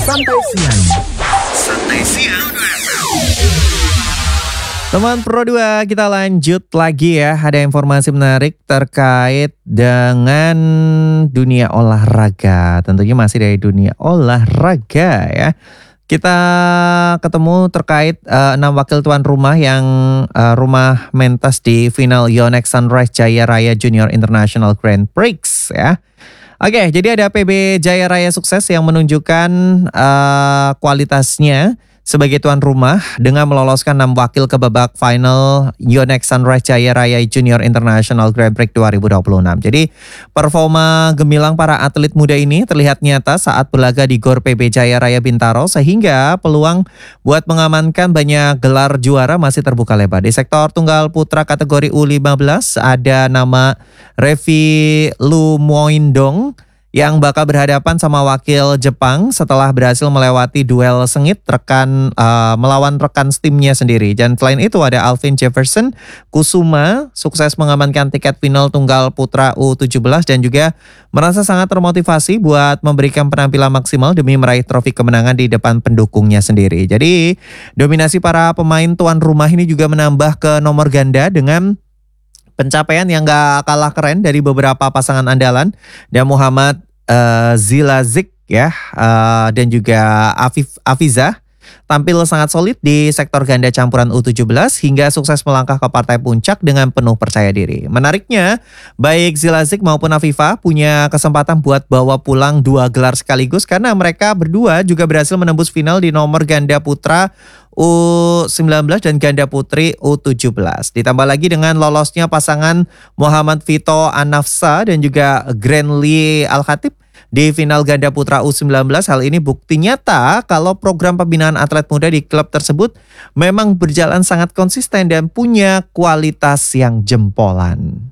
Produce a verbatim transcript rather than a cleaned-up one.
Santai Siang. Santai Siang. Teman Pro dua, kita lanjut lagi ya. Ada informasi menarik terkait dengan dunia olahraga. Tentunya masih dari dunia olahraga ya. Kita ketemu terkait uh, enam wakil tuan rumah yang uh, rumah mentas di final Yonex Sunrise Jaya Raya Junior International Grand Prix ya. Oke, jadi ada P B Jaya Raya Sukses yang menunjukkan uh, kualitasnya sebagai tuan rumah dengan meloloskan enam wakil ke babak final Yonex Sunrise Jaya Raya Junior International Grand Prix dua ribu dua puluh enam. Jadi performa gemilang para atlet muda ini terlihat nyata saat berlaga di Gor P B Jaya Raya Bintaro sehingga peluang buat mengamankan banyak gelar juara masih terbuka lebar. Di sektor tunggal putra kategori U lima belas ada nama Revi Lumoindong yang bakal berhadapan sama wakil Jepang setelah berhasil melewati duel sengit rekan uh, melawan rekan timnya sendiri. Dan selain itu ada Alvin Jefferson Kusuma sukses mengamankan tiket final tunggal putra U tujuh belas dan juga merasa sangat termotivasi buat memberikan penampilan maksimal demi meraih trofi kemenangan di depan pendukungnya sendiri. Jadi dominasi para pemain tuan rumah ini juga menambah ke nomor ganda dengan pencapaian yang gak kalah keren dari beberapa pasangan andalan dan Muhammad uh, Zilazik ya uh, dan juga Afif Afiza tampil sangat solid di sektor ganda campuran U tujuh belas hingga sukses melangkah ke partai puncak dengan penuh percaya diri. Menariknya, baik Zilazik maupun Afifa punya kesempatan buat bawa pulang dua gelar sekaligus karena mereka berdua juga berhasil menembus final di nomor ganda putra U sembilan belas dan ganda putri U tujuh belas. Ditambah lagi dengan lolosnya pasangan Muhammad Vito Anafsa dan juga Granly Al-Khatib di final ganda putra U sembilan belas. Hal ini bukti nyata kalau program pembinaan atlet muda di klub tersebut memang berjalan sangat konsisten dan punya kualitas yang jempolan.